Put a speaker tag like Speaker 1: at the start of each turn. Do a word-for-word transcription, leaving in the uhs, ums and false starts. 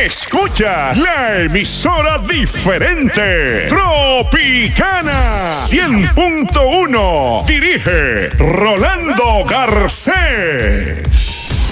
Speaker 1: Escuchas la emisora diferente, Tropicana cien punto uno. Dirige Rolando Garcés.